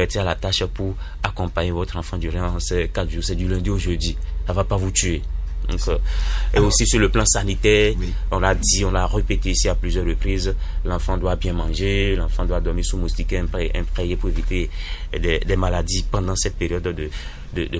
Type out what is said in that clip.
prêter à la tâche pour accompagner votre enfant durant ces 4 jours. C'est du lundi au jeudi. Ça va pas vous tuer. Donc, et aussi sur le plan sanitaire, on l'a dit, on l'a répété ici à plusieurs reprises, l'enfant doit bien manger, l'enfant doit dormir sous moustiquaire imprégnée pour éviter des maladies pendant cette période de